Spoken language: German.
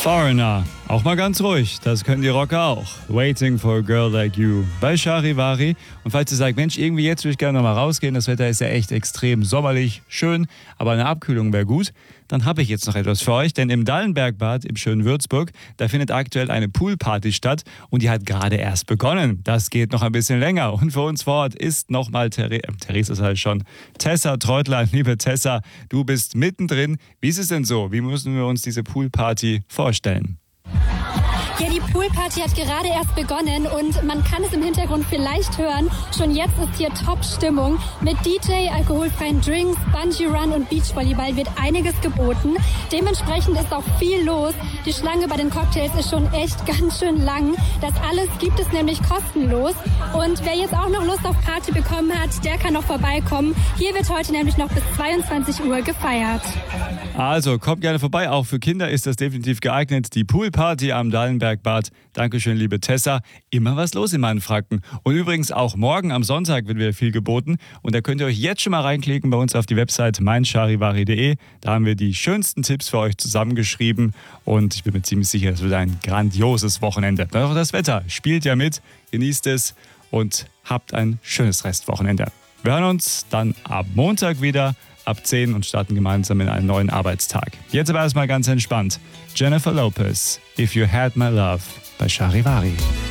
Foreigner, auch mal ganz ruhig, das können die Rocker auch. Waiting for a Girl Like You bei Charivari. Und falls ihr sagt, Mensch, irgendwie jetzt würde ich gerne noch mal rausgehen, das Wetter ist ja echt extrem sommerlich, schön, aber eine Abkühlung wäre gut, dann habe ich jetzt noch etwas für euch, denn im Dallenbergbad im schönen Würzburg, da findet aktuell eine Poolparty statt und die hat gerade erst begonnen. Das geht noch ein bisschen länger und für uns vor Ort ist nochmal Therese ist halt schon, Tessa Treutler. Liebe Tessa, du bist mittendrin. Wie ist es denn so? Wie müssen wir uns diese Poolparty vorstellen? Ja, die Poolparty hat gerade erst begonnen und man kann es im Hintergrund vielleicht hören. Schon jetzt ist hier Top-Stimmung. Mit DJ, alkoholfreien Drinks, Bungee-Run und Beachvolleyball wird einiges geboten. Dementsprechend ist auch viel los. Die Schlange bei den Cocktails ist schon echt ganz schön lang. Das alles gibt es nämlich kostenlos. Und wer jetzt auch noch Lust auf Party bekommen hat, der kann noch vorbeikommen. Hier wird heute nämlich noch bis 22 Uhr gefeiert. Also, kommt gerne vorbei. Auch für Kinder ist das definitiv geeignet. Die Poolparty am Dallenbergbad. Dankeschön, liebe Tessa. Immer was los in meinen Franken. Und übrigens auch morgen am Sonntag wird wieder viel geboten. Und da könnt ihr euch jetzt schon mal reinklicken bei uns auf die Website meincharivari.de. Da haben wir die schönsten Tipps für euch zusammengeschrieben. Und ich bin mir ziemlich sicher, es wird ein grandioses Wochenende. Dann auch das Wetter. Spielt ja mit, genießt es und habt ein schönes Restwochenende. Wir hören uns dann ab Montag wieder ab 10 und starten gemeinsam in einen neuen Arbeitstag. Jetzt aber erstmal ganz entspannt. Jennifer Lopez, If You Had My Love bei Charivari.